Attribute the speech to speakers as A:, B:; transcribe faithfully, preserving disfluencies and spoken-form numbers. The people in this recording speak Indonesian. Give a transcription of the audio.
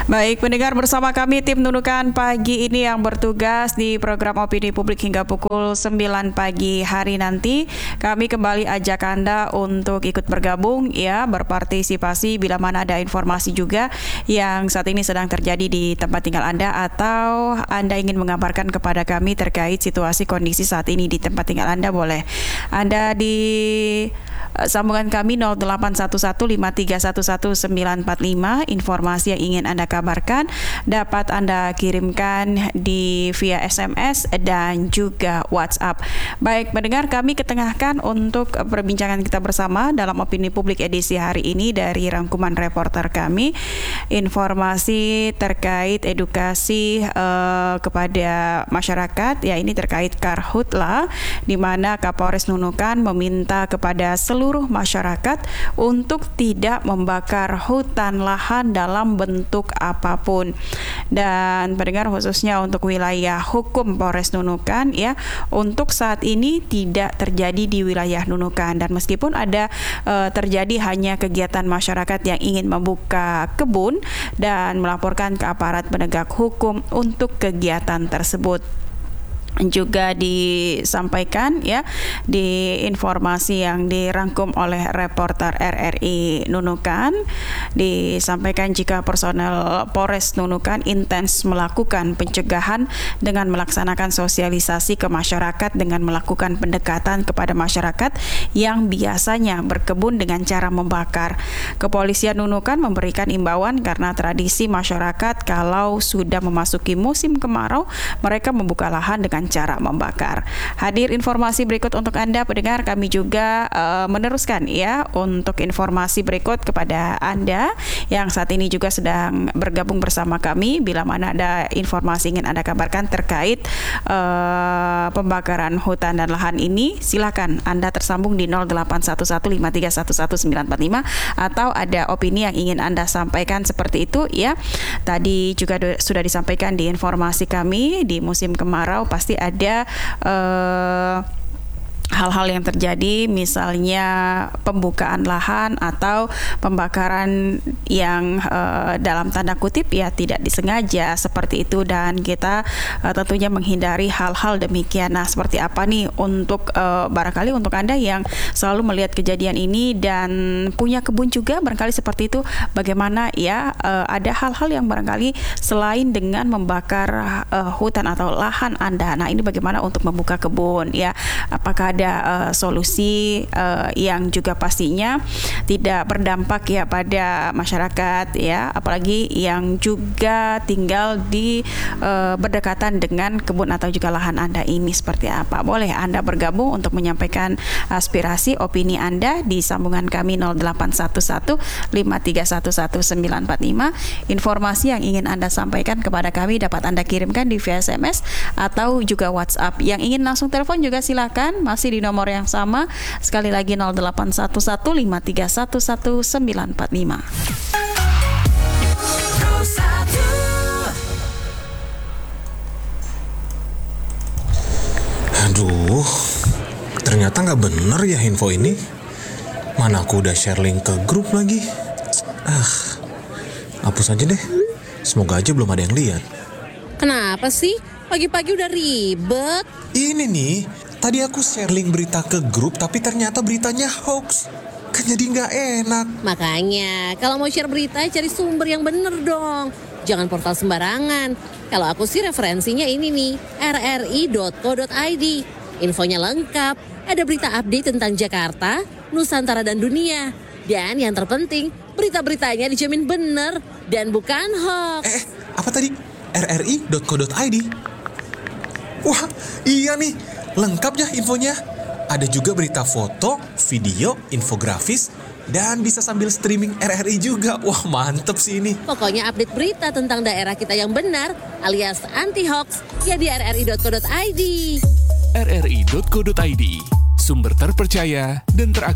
A: Baik, pendengar, bersama kami tim Nunukan pagi ini yang bertugas di program Opini Publik hingga pukul sembilan pagi hari nanti. Kami kembali ajak Anda untuk ikut bergabung ya, berpartisipasi bila mana ada informasi juga yang saat ini sedang terjadi di tempat tinggal Anda, atau Anda ingin mengabarkan kepada kami terkait situasi kondisi saat ini di tempat tinggal Anda. Boleh Anda di sambungan kami nol delapan satu satu lima tiga satu satu sembilan empat lima. Informasi yang ingin Anda kabarkan dapat Anda kirimkan di via S M S dan juga WhatsApp. Baik, mendengar, kami ketengahkan untuk perbincangan kita bersama dalam Opini Publik edisi hari ini dari rangkuman reporter kami, informasi terkait edukasi uh, kepada masyarakat, ya ini terkait Karhutla, di mana Kapolres Nunukan meminta kepada seluruh masyarakat untuk tidak membakar hutan lahan dalam bentuk apapun. Dan pendengar, khususnya untuk wilayah hukum Polres Nunukan ya, untuk saat ini tidak terjadi di wilayah Nunukan, dan meskipun ada uh, terjadi hanya kegiatan masyarakat yang ingin membuka kebun dan melaporkan ke aparat penegak hukum untuk kegiatan tersebut. Juga disampaikan ya di informasi yang dirangkum oleh reporter R R I Nunukan, disampaikan jika personel Polres Nunukan intens melakukan pencegahan dengan melaksanakan sosialisasi ke masyarakat dengan melakukan pendekatan kepada masyarakat yang biasanya berkebun dengan cara membakar. Kepolisian Nunukan memberikan imbauan karena tradisi masyarakat kalau sudah memasuki musim kemarau, mereka membuka lahan dengan cara membakar. Hadir informasi berikut untuk Anda pendengar, kami juga uh, meneruskan ya untuk informasi berikut kepada Anda yang saat ini juga sedang bergabung bersama kami. Bila mana ada informasi ingin Anda kabarkan terkait uh, pembakaran hutan dan lahan ini, silakan Anda tersambung di nol delapan satu satu lima tiga satu satu sembilan empat lima, atau ada opini yang ingin Anda sampaikan seperti itu ya. Tadi juga do- sudah disampaikan di informasi kami, di musim kemarau pasti ada uh, hal-hal yang terjadi, misalnya pembukaan lahan atau pembakaran yang uh, dalam tanda kutip ya tidak disengaja seperti itu, dan kita uh, tentunya menghindari hal-hal demikian. Nah, seperti apa nih untuk uh, barangkali untuk Anda yang selalu melihat kejadian ini dan punya kebun juga barangkali seperti itu, bagaimana ya uh, ada hal-hal yang barangkali selain dengan membakar uh, hutan atau lahan Anda. Nah, ini bagaimana untuk membuka kebun ya? Apakah ada Uh, solusi uh, yang juga pastinya tidak berdampak ya pada masyarakat ya, apalagi yang juga tinggal di uh, berdekatan dengan kebun atau juga lahan Anda ini seperti apa? Boleh Anda bergabung untuk menyampaikan aspirasi, opini Anda di sambungan kami nol delapan satu satu lima tiga satu satu sembilan empat lima. Informasi yang ingin Anda sampaikan kepada kami dapat Anda kirimkan di via S M S atau juga WhatsApp. Yang ingin langsung telepon juga silakan, masih di nomor yang sama, sekali lagi nol delapan satu satu lima tiga satu satu sembilan empat lima.
B: Aduh, ternyata nggak bener ya info ini. Mana aku udah share link ke grup lagi. Ah, hapus aja deh. Semoga aja belum ada yang lihat.
C: Kenapa sih? Pagi-pagi udah ribet.
B: Ini nih, tadi aku share link berita ke grup, tapi ternyata beritanya hoax. Kan jadi nggak enak.
C: Makanya, kalau mau share berita, cari sumber yang bener dong. Jangan portal sembarangan. Kalau aku sih referensinya ini nih, r r i dot co dot i d. Infonya lengkap, ada berita update tentang Jakarta, Nusantara dan dunia. Dan yang terpenting, berita-beritanya dijamin bener dan bukan hoax.
B: Eh, eh apa tadi? r r i dot co dot i d. Wah, iya nih, lengkap ya infonya. Ada juga berita foto, video, infografis, dan bisa sambil streaming R R I juga. Wah, mantep sih ini.
C: Pokoknya update berita tentang daerah kita yang benar, alias anti-hoax, ya di r r i dot co dot i d.
D: r r i dot co dot i d, sumber terpercaya dan teraktual.